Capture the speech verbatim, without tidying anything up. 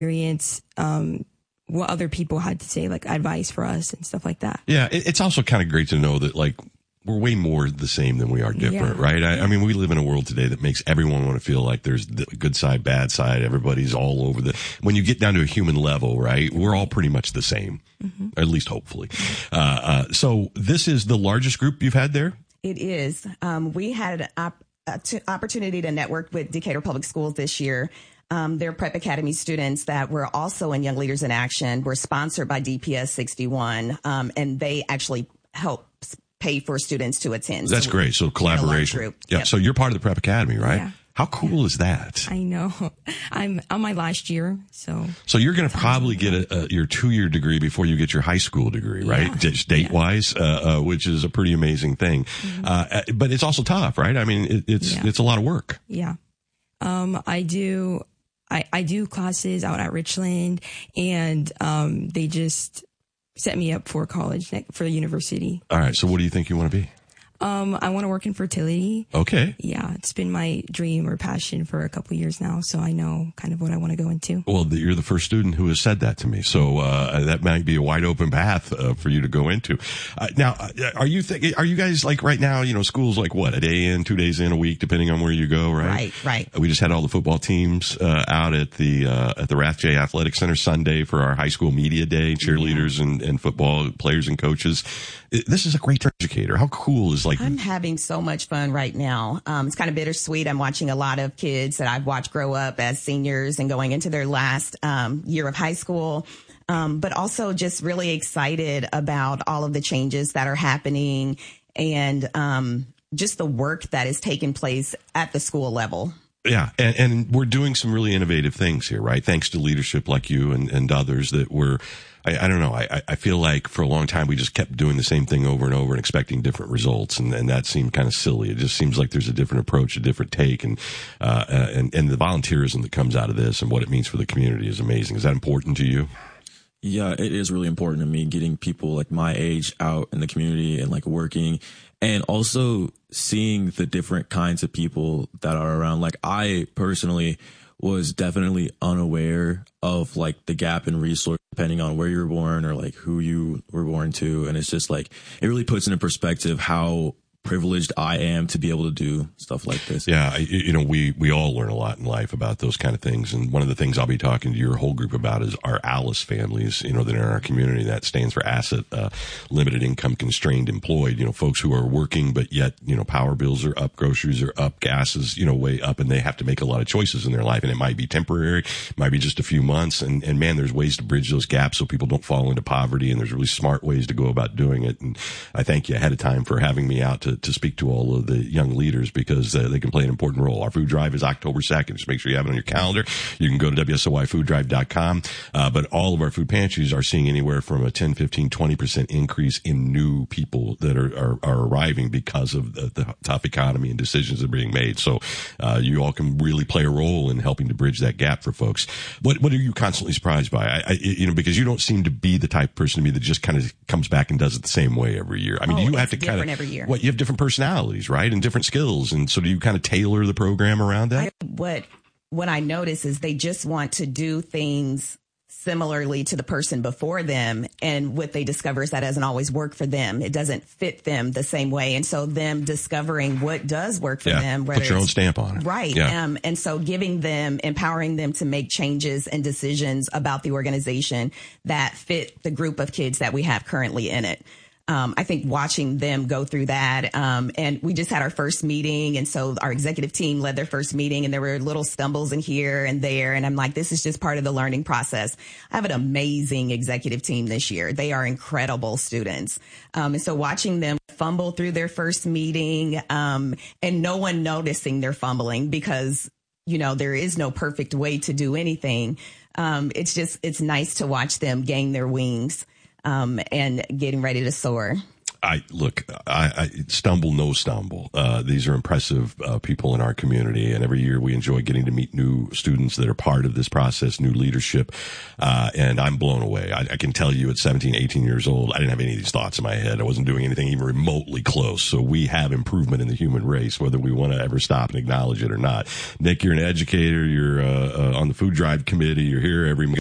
experience um, what other people had to say, like advice for us and stuff like that. Yeah, it, it's also kind of great to know that, like, we're way more the same than we are different, Yeah. right? I, I mean, we live in a world today that makes everyone want to feel like there's the good side, bad side. Everybody's all over the, when you get down to a human level, right? We're all pretty much the same, mm-hmm. at least hopefully. Uh, uh, so this is the largest group you've had there? It is. Um, we had an op- uh, t- opportunity to network with Decatur Public Schools this year. Um, their Prep Academy students that were also in Young Leaders in Action were sponsored by D P S sixty-one, um, and they actually help pay for students to attend. That's so great. So collaboration. Yeah. Yep. So you're part of the Prep Academy, right? Yeah. How cool is that? I know. I'm on my last year, so. So you're going to probably get a, a, your two-year degree before you get your high school degree, right? Yeah. Just date-wise, uh, uh, which is a pretty amazing thing. Mm-hmm. Uh, but it's also tough, right? I mean, it, it's yeah. it's a lot of work. Yeah. Um, I do. I, I do classes out at Richland, and um, they just set me up for college, for university. All right. So what do you think you want to be? Um, I want to work in fertility. Okay. Yeah, it's been my dream or passion for a couple of years now, so I know kind of what I want to go into. Well, the, you're the first student who has said that to me, so uh, that might be a wide open path uh, for you to go into. Uh, now, are you th- are you guys like right now? You know, school's like what, a day in, two days in, a week, depending on where you go, right? Right, right. We just had all the football teams uh, out at the uh, at the Rathje Athletic Center Sunday for our high school media day. Cheerleaders yeah. and, and football players and coaches. This is a great educator. How cool is like? I'm having so much fun right now. Um, it's kind of bittersweet. I'm watching a lot of kids that I've watched grow up as seniors and going into their last um, year of high school. Um, but also just really excited about all of the changes that are happening and um, just the work that is taking place at the school level. Yeah, and, and we're doing some really innovative things here, right? Thanks to leadership like you and, and others that we're, I, I don't know, I, I feel like for a long time we just kept doing the same thing over and over and expecting different results, and, and that seemed kind of silly. It just seems like there's a different approach, a different take, and, uh, and, and the volunteerism that comes out of this and what it means for the community is amazing. Is that important to you? Yeah, it is really important to me, getting people like my age out in the community and like working, and also seeing the different kinds of people that are around. Like, I personally was definitely unaware of like the gap in resource depending on where you were born or like who you were born to. And it's just like, it really puts into perspective how privileged I am to be able to do stuff like this. Yeah, I, you know, we we all learn a lot in life about those kind of things, and one of the things I'll be talking to your whole group about is our ALICE families, you know, that are in our community. That stands for Asset uh, Limited Income Constrained Employed, you know, folks who are working, but yet, you know, power bills are up, groceries are up, gas is, you know, way up, and they have to make a lot of choices in their life, and it might be temporary, it might be just a few months, and, and man, there's ways to bridge those gaps so people don't fall into poverty, and there's really smart ways to go about doing it, and I thank you ahead of time for having me out to, to speak to all of the young leaders, because uh, they can play an important role. Our food drive is October second. Just make sure you have it on your calendar. You can go to W S O Y food drive dot com. Uh, but all of our food pantries are seeing anywhere from a ten, fifteen, twenty percent increase in new people that are, are, are arriving because of the, the tough economy and decisions that are being made. So, uh, you all can really play a role in helping to bridge that gap for folks. What, what are you constantly surprised by? I, I, you know, because you don't seem to be the type of person to me that just kind of comes back and does it the same way every year. I mean, oh, do you have to kind of, every year. What, you have different personalities, right? And different skills. And so do you kind of tailor the program around that? I, what, what I notice is they just want to do things similarly to the person before them. And what they discover is that doesn't always work for them. It doesn't fit them the same way. And so them discovering what does work for yeah, them. Put your own stamp on it. Right. Yeah. Um, and so giving them, empowering them to make changes and decisions about the organization that fit the group of kids that we have currently in it. Um, I think watching them go through that, um, and we just had our first meeting, and so our executive team led their first meeting, and there were little stumbles in here and there, and I'm like, this is just part of the learning process. I have an amazing executive team this year. They are incredible students. Um, and so watching them fumble through their first meeting, um, and no one noticing they're fumbling because, you know, there is no perfect way to do anything. Um, it's just, it's nice to watch them gain their wings. Um, and getting ready to soar. I look, I, I stumble, no stumble. Uh, these are impressive uh, people in our community, and every year we enjoy getting to meet new students that are part of this process, new leadership. Uh, and I'm blown away. I, I can tell you at seventeen, eighteen years old, I didn't have any of these thoughts in my head. I wasn't doing anything even remotely close. So we have improvement in the human race, whether we want to ever stop and acknowledge it or not. Nick, you're an educator. You're uh, uh, on the food drive committee. You're here every